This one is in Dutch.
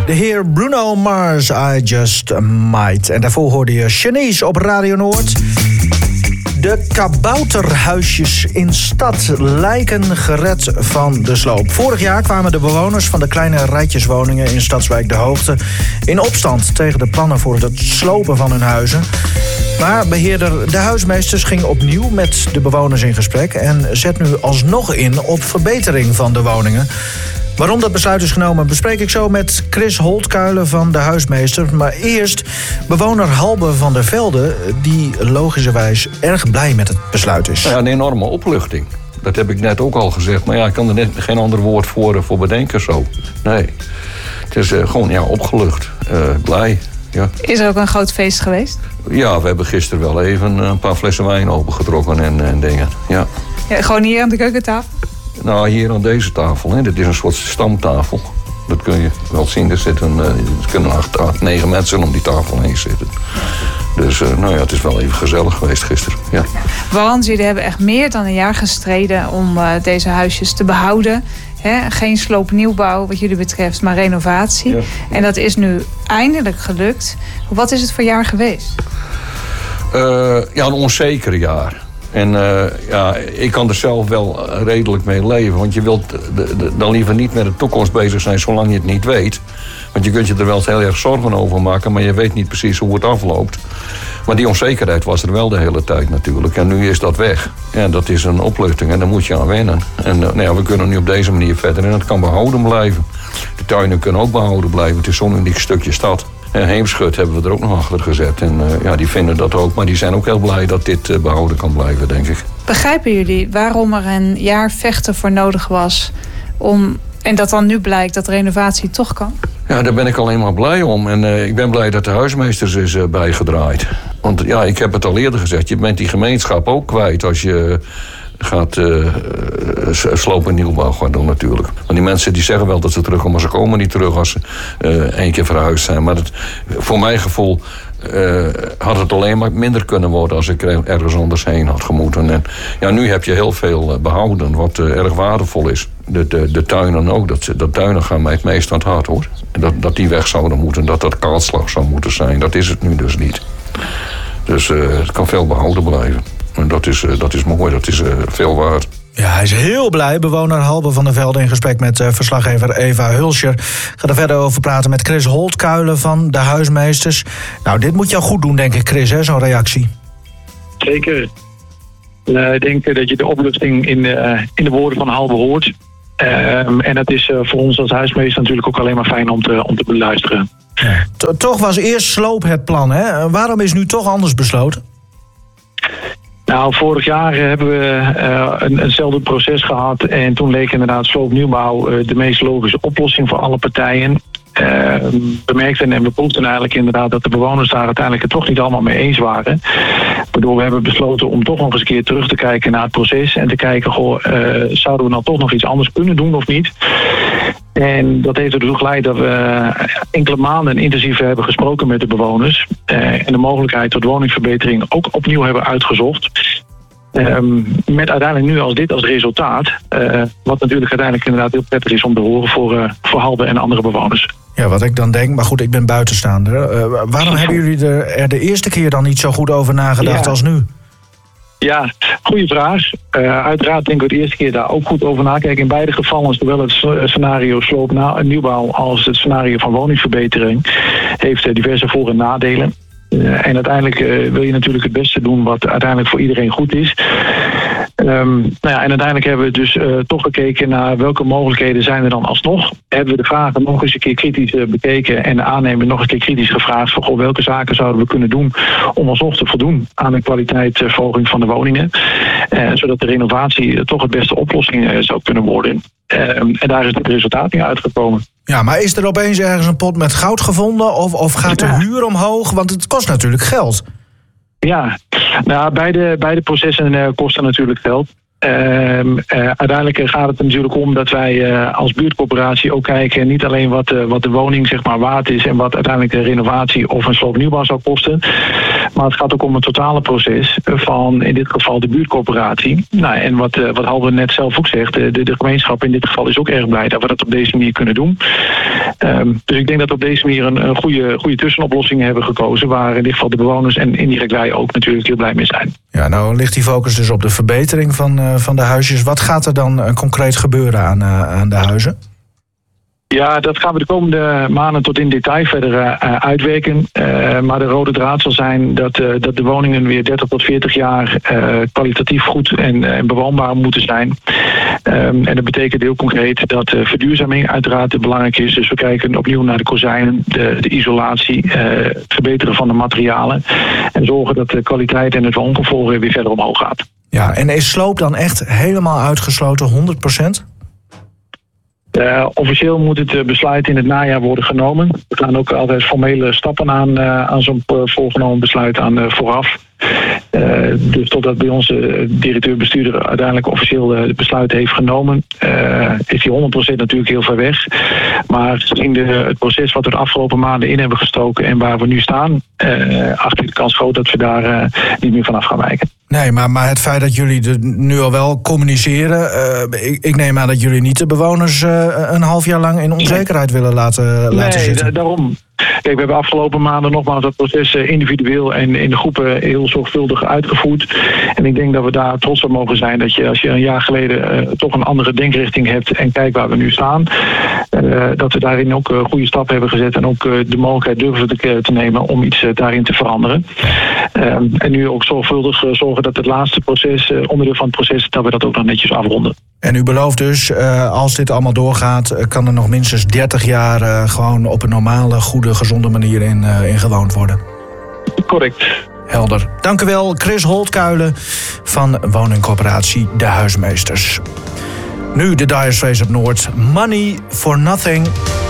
De heer Bruno Mars, I Just Might. En daarvoor hoorde je Shanice op Radio Noord. De kabouterhuisjes in stad lijken gered van de sloop. Vorig jaar kwamen de bewoners van de kleine rijtjeswoningen in Stadswijk De Hoogte in opstand tegen de plannen voor het slopen van hun huizen. Maar beheerder De Huismeesters ging opnieuw met de bewoners in gesprek en zet nu alsnog in op verbetering van de woningen. Waarom dat besluit is genomen bespreek ik zo met Chris Holtkuilen van De Huismeester. Maar eerst bewoner Halbe van der Velde, die logischerwijs erg blij met het besluit is. Ja, een enorme opluchting. Dat heb ik net ook al gezegd. Maar ja, ik kan er net geen ander woord voor bedenken zo. Nee, het is gewoon opgelucht. Blij. Ja. Is er ook een groot feest geweest? Ja, we hebben gisteren wel even een paar flessen wijn opengetrokken en dingen. Ja. Ja, gewoon hier aan de keukentafel? Nou, hier aan deze tafel. Hè. Dit is een soort stamtafel. Dat kun je wel zien. Er kunnen 8, 9 mensen om die tafel heen zitten. Dus het is wel even gezellig geweest gisteren. Ja. Want jullie hebben echt meer dan een jaar gestreden om deze huisjes te behouden. Geen sloopnieuwbouw wat jullie betreft, maar renovatie. Ja. En dat is nu eindelijk gelukt. Wat is het voor jaar geweest? Een onzeker jaar. En ik kan er zelf wel redelijk mee leven. Want je wilt dan liever niet met de toekomst bezig zijn zolang je het niet weet. Want je kunt je er wel eens heel erg zorgen over maken, maar je weet niet precies hoe het afloopt. Maar die onzekerheid was er wel de hele tijd natuurlijk. En nu is dat weg. En dat is een opluchting en daar moet je aan wennen. En we kunnen nu op deze manier verder en het kan behouden blijven. De tuinen kunnen ook behouden blijven. Het is zo'n uniek stukje stad. En Heemschut hebben we er ook nog achter gezet. En die vinden dat ook. Maar die zijn ook heel blij dat dit behouden kan blijven, denk ik. Begrijpen jullie waarom er een jaar vechten voor nodig was en dat dan nu blijkt dat renovatie toch kan? Ja, daar ben ik alleen maar blij om. En ik ben blij dat de Huismeesters is bijgedraaid. Want ik heb het al eerder gezegd. Je bent die gemeenschap ook kwijt als je gaat sloop en nieuwbouw gaan doen natuurlijk. Want die mensen die zeggen wel dat ze terugkomen, maar ze komen niet terug als ze 1 keer verhuisd zijn. Maar voor mijn gevoel had het alleen maar minder kunnen worden als ik ergens anders heen had gemoeten. En nu heb je heel veel behouden wat erg waardevol is. De tuinen ook. Dat tuinen gaan mij het meest aan het hart, hoor. Dat die weg zouden moeten, dat kaalslag zou moeten zijn. Dat is het nu dus niet. Dus het kan veel behouden blijven. En dat is mooi, dat is veel waard. Ja, hij is heel blij. Bewoner Halbe van der Velde in gesprek met verslaggever Eva Hulscher. Ik ga er verder over praten met Chris Holtkuilen van De Huismeesters. Nou, dit moet jou goed doen, denk ik, Chris, zo'n reactie. Zeker. Ik denk dat je de opluchting in de woorden van Halbe hoort. En dat is voor ons als huismeester natuurlijk ook alleen maar fijn om te beluisteren. Ja. Toch was eerst sloop het plan, hè? Waarom is nu toch anders besloten? Nou, vorig jaar hebben we eenzelfde proces gehad. En toen leek inderdaad sloopnieuwbouw de meest logische oplossing voor alle partijen. We merkten en we proefden eigenlijk inderdaad dat de bewoners daar uiteindelijk het toch niet allemaal mee eens waren. Waardoor we hebben besloten om toch nog eens een keer terug te kijken naar het proces. En te kijken, zouden we nou toch nog iets anders kunnen doen of niet? En dat heeft ertoe geleid dat we enkele maanden intensief hebben gesproken met de bewoners. En de mogelijkheid tot woningverbetering ook opnieuw hebben uitgezocht. Met uiteindelijk nu als resultaat. Wat natuurlijk uiteindelijk inderdaad heel prettig is om te horen voor Halbe en andere bewoners. Ja, wat ik dan denk, maar goed, ik ben buitenstaander. Waarom hebben jullie er de eerste keer dan niet zo goed over nagedacht als nu? Ja, goede vraag. Uiteraard denken we de eerste keer daar ook goed over nakijken. In beide gevallen, zowel het scenario sloop nieuwbouw als het scenario van woningverbetering, heeft diverse voor- en nadelen. En uiteindelijk wil je natuurlijk het beste doen wat uiteindelijk voor iedereen goed is. En uiteindelijk hebben we dus toch gekeken naar welke mogelijkheden zijn er dan alsnog. Hebben we de vragen nog eens een keer kritisch bekeken en de aannemer nog eens een keer kritisch gevraagd van welke zaken zouden we kunnen doen om alsnog te voldoen aan de kwaliteitsverhoging van de woningen. Zodat de renovatie toch het beste oplossing zou kunnen worden. En daar is dit resultaat niet uitgekomen. Ja, maar is er opeens ergens een pot met goud gevonden? Of gaat de huur omhoog? Want het kost natuurlijk geld. Ja, nou, beide processen kosten natuurlijk geld. Uiteindelijk gaat het er natuurlijk om dat wij als buurtcoöperatie ook kijken niet alleen wat de woning zeg maar waard is en wat uiteindelijk de renovatie of een sloopnieuwbouw zou kosten. Maar het gaat ook om het totale proces van in dit geval de buurtcoöperatie. Nou, en wat Halbe net zelf ook zegt, de gemeenschap in dit geval is ook erg blij dat we dat op deze manier kunnen doen. Dus ik denk dat we op deze manier een goede tussenoplossing hebben gekozen, waar in ieder geval de bewoners en indirect wij ook natuurlijk heel blij mee zijn. Ja, nou ligt die focus dus op de verbetering van de huisjes. Wat gaat er dan concreet gebeuren aan de huizen? Ja, dat gaan we de komende maanden tot in detail verder uitwerken. Maar de rode draad zal zijn dat de woningen weer 30 tot 40 jaar kwalitatief goed en bewoonbaar moeten zijn. En dat betekent heel concreet dat verduurzaming uiteraard belangrijk is. Dus we kijken opnieuw naar de kozijnen, de isolatie, het verbeteren van de materialen. En zorgen dat de kwaliteit en het wooncomfort weer verder omhoog gaat. Ja, en is sloop dan echt helemaal uitgesloten, 100%? Officieel moet het besluit in het najaar worden genomen. We gaan ook altijd formele stappen aan zo'n voorgenomen besluit aan vooraf. Dus totdat bij ons de directeur-bestuurder uiteindelijk officieel het besluit heeft genomen, is die 100% natuurlijk heel ver weg. Maar gezien het proces wat we de afgelopen maanden in hebben gestoken en waar we nu staan, acht ik de kans groot dat we daar niet meer vanaf gaan wijken. Nee, maar het feit dat jullie nu al wel communiceren, ik neem aan dat jullie niet de bewoners een half jaar lang in onzekerheid willen laten zitten. Nee, daarom. Kijk, we hebben afgelopen maanden nogmaals dat proces individueel en in de groepen heel zorgvuldig uitgevoerd. En ik denk dat we daar trots op mogen zijn dat als je een jaar geleden toch een andere denkrichting hebt en kijkt waar we nu staan, dat we daarin ook goede stappen hebben gezet en ook de mogelijkheid durven te nemen om iets daarin te veranderen. En nu ook zorgvuldig zorgen dat het laatste proces, onderdeel van het proces, dat we dat ook nog netjes afronden. En u belooft dus, als dit allemaal doorgaat, kan er nog minstens 30 jaar gewoon op een normale, goede, gezonde manier in gewoond worden. Correct. Helder. Dank u wel, Chris Holtkuilen van woningcorporatie De Huismeesters. Nu de Dire Straits op Noord. Money for Nothing.